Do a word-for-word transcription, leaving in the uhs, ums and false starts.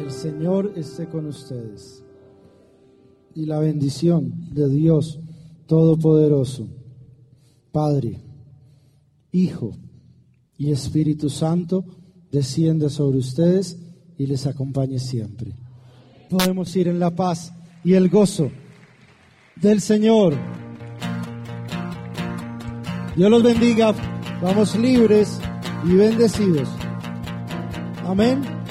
El Señor esté con ustedes. Y la bendición de Dios Todopoderoso, Padre, Hijo y Espíritu Santo, descienda sobre ustedes y les acompañe siempre. Podemos ir en la paz y el gozo del Señor. Dios los bendiga. Vamos libres y bendecidos. Amén.